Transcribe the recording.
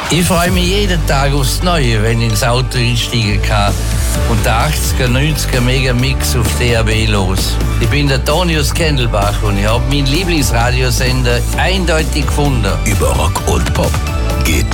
Ich freue mich jeden Tag aufs Neue, wenn ich ins Auto einsteigen kann und der 80er, 90er Megamix auf DAB los. Ich bin der Tonius Kendelbach und ich habe meinen Lieblingsradiosender eindeutig gefunden. Über Rock und Pop geht